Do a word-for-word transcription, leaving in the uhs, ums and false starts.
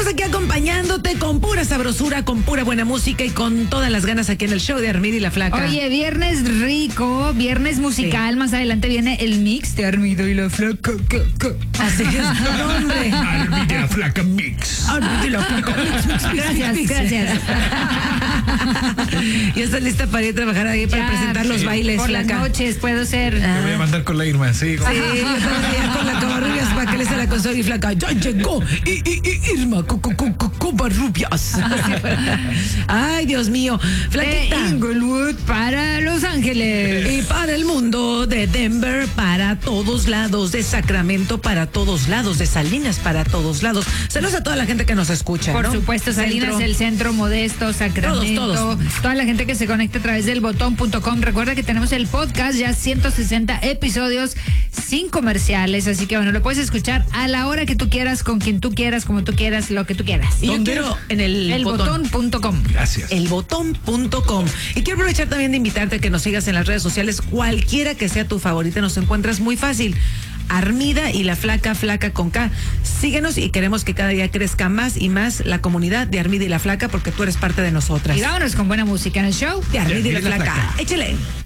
Estamos aquí acompañándote con pura sabrosura, con pura buena música y con todas las ganas aquí en el show de Armida y la Flaca. Oye, viernes rico, viernes musical. Sí. Más adelante viene el mix de Armida y la Flaca. Así es, no, hombre. Armida y la Flaca mix. Armida y la Flaca mix, mix, mix. Gracias, mix, mix. gracias. ¿Ya estás lista para ir a trabajar ahí para Ya, presentar los sí. bailes, Por Flaca? las noches puedo ser. Te voy a mandar con la Irma, sí. Sí, yo con la Covarrubias para que le se la consola y Flaca. Ya llegó y, y, y Irma Covarrubias. Ay, Dios mío. Flaquita. De Inglewood para Los Ángeles. Y para el mundo, de Denver para todos lados, de Sacramento para todos lados, de Salinas para todos lados. Saludos a toda la gente que nos escucha. Por ¿no? supuesto, Salinas, Centro. el centro, Modesto, Sacramento, Todos, todos. toda la gente que se conecta a través del botón punto com. Recuerda que tenemos el podcast, ya ciento sesenta episodios sin comerciales, así que bueno, lo puedes escuchar a la hora que tú quieras, con quien tú quieras, como tú quieras, lo que tú quieras. Y yo quiero en el, el botón punto com. Gracias. El botón punto com. Y quiero aprovechar también de invitarte a que nos sigas en las redes sociales, cualquiera que sea tu favorita, nos encuentras muy fácil. Armida y la Flaca, Flaca con K. Síguenos y queremos que cada día crezca más y más la comunidad de Armida y la Flaca, porque tú eres parte de nosotras. Y vámonos con buena música en el show De Armida y la De Armida y la Flaca. Flaca. Échale.